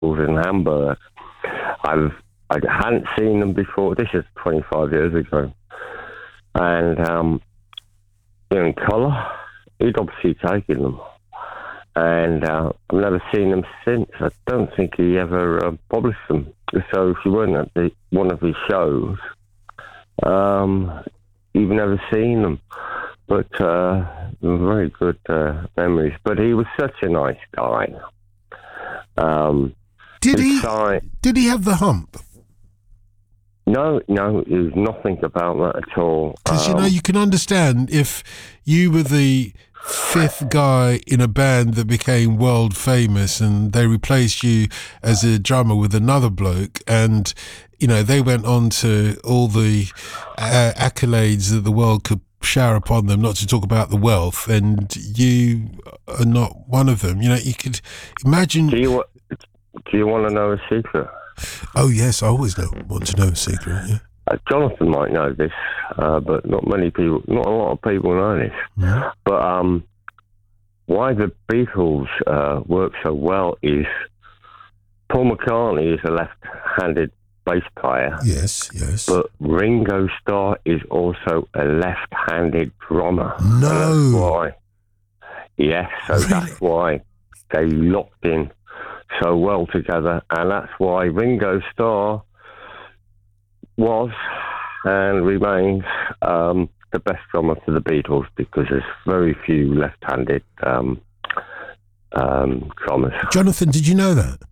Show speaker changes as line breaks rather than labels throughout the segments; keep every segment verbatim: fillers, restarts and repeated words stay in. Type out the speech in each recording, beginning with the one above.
in Hamburg. I've I hadn't seen them before. This is twenty-five years ago, and um, in colour, he'd obviously taken them, and uh, I've never seen them since. I don't think he ever uh, published them. So if you weren't at the, one of his shows, um, you've never seen them. But uh, very good uh, memories. But he was such a nice guy. Um,
did he?
Side,
did he have the hump?
No, no, it was nothing about that at all.
Because,
um,
you know, you can understand if you were the fifth guy in a band that became world famous and they replaced you as a drummer with another bloke, and, you know, they went on to all the uh, accolades that the world could shower upon them, not to talk about the wealth, and you are not one of them. You know, you could imagine...
Do you, do you want to know a secret?
Oh, yes, I always know, want to know a secret, yeah.
Uh, Jonathan might know this, uh, but not many people, not a lot of people know this.
Mm-hmm.
But um, why the Beatles uh, work so well is Paul McCartney is a left-handed bass player.
Yes, yes.
But Ringo Starr is also a left-handed drummer.
No.
And that's why. Yes, so
Really?
that's why they locked in so well together, and that's why Ringo Starr was and remains um, the best drummer for the Beatles, because there's very few left-handed um, um, drummers.
Jonathan, did you know that?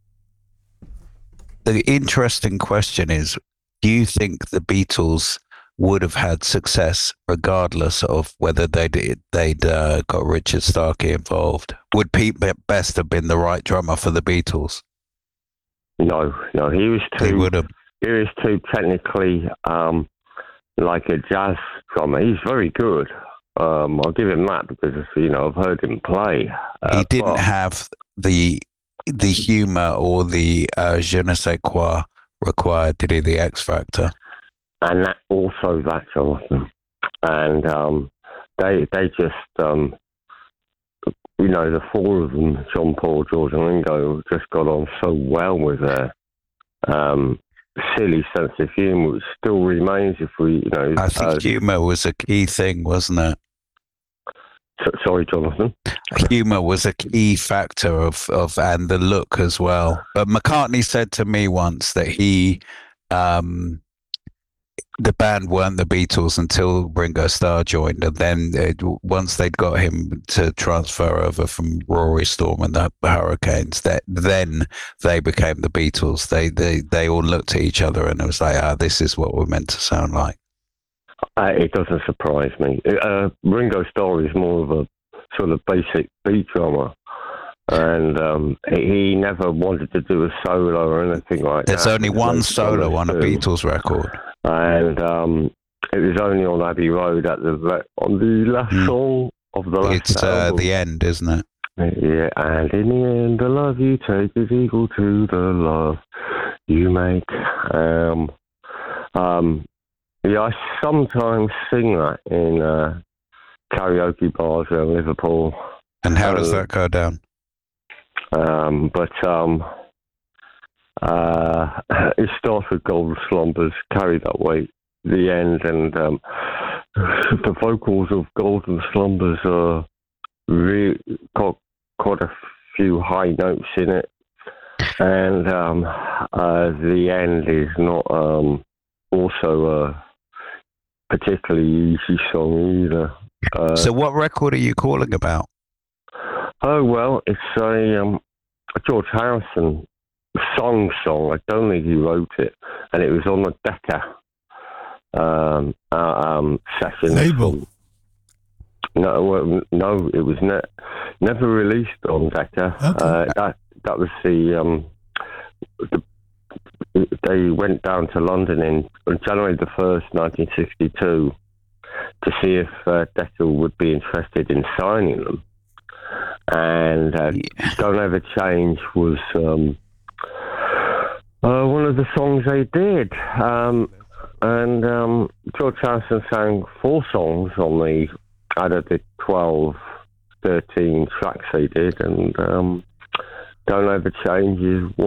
The interesting question is, do you think the Beatles would have had success regardless of whether they'd, they'd uh, got Richard Starkey involved? Would Pete Best have been the right drummer for the Beatles?
No, no, he was too...
He would have.
He was too technically um, like a jazz drummer. He's very good. Um, I'll give him that, because, you know, I've heard him play. Uh,
he didn't
but,
have the the humour or the uh, je ne sais quoi required, did he, the X Factor?
And that also that, Jonathan. And um, they they just, um, you know, the four of them, John, Paul, George and Ringo, just got on so well with their um, silly sense of humour, which still remains if we, you know...
I think
uh,
humour was a key thing, wasn't it?
So, sorry, Jonathan.
Humour was a key factor of, of and the look as well. But McCartney said to me once that he, um, the band weren't the Beatles until Ringo Starr joined, and then it, once they'd got him to transfer over from Rory Storm and the Hurricanes, that then they became the Beatles. They they they all looked at each other and it was like, ah, this is what we're meant to sound like.
Uh, it doesn't surprise me. Uh, Ringo Starr is more of a sort of basic beat drummer, and um, he never wanted to do a solo or anything like
There's
that.
There's only one solo on a
too.
Beatles record,
and um, it was only on Abbey Road at the on the last mm. song of the last
It's uh, the end, isn't it?
Yeah, and in the end, the love you take is equal to the love you make. Um, um, Yeah, I sometimes sing that in uh, karaoke bars in Liverpool.
And how does that go down?
Um, but um, uh, it starts with Golden Slumbers, Carry That Weight, the end, and um, the vocals of Golden Slumbers are really got quite a few high notes in it, and um, uh, the end is not um, also a particularly easy song either. Uh,
so what record are you calling about?
Oh, well, it's a, um, a George Harrison song song. I don't think he wrote it, and it was on the Decca um, uh, um, session.
Label?
No, well, no, it was ne- never released on Decca.
Okay.
Uh, that that was the, um, the they went down to London in on January the first, nineteen sixty-two, to see if uh, Decca would be interested in signing them. And uh,
yeah.
Don't Ever Change was um, uh, one of the songs they did. Um, and um, George Harrison sang four songs on the out of the twelve, thirteen tracks they did. And um, Don't Ever Change is